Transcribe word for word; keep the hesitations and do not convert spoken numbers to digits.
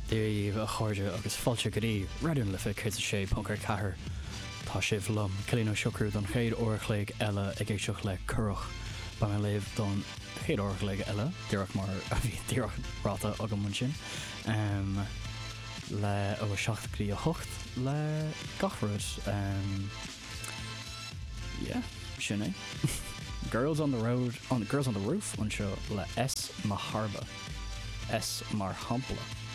Díomh a chuirde agus fáilte go dtí radioún le fé sé punkar cethir tá sibh lom Cilín Ó Siocrú don chéad orchléig eile ag éisteach le curach ba me léh don chéad orchléig eile díreach mar a bhí díreach ráta agam mun sin um, le ó seachtrí a hocht le gachróid um, yeah, sin é Girls on the Road on Girls on the Roof an seo le S Maharba S mar hampla